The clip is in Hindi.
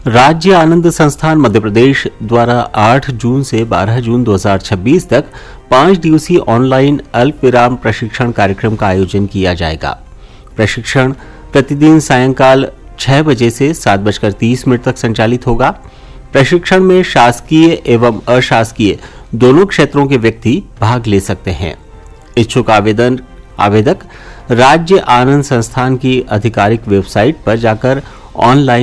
राज्य आनंद संस्थान मध्य प्रदेश द्वारा 8 जून से 12 जून 2026 तक 5 दिवसीय ऑनलाइन अल्पविराम प्रशिक्षण कार्यक्रम का आयोजन किया जाएगा। प्रशिक्षण प्रतिदिन सायंकाल 6 बजे से 7:30 तक संचालित होगा। प्रशिक्षण में शासकीय एवं अशासकीय दोनों क्षेत्रों के व्यक्ति भाग ले सकते हैं। इच्छुक आवेदक राज्य आनंद संस्थान की आधिकारिक वेबसाइट पर जाकर ऑनलाइन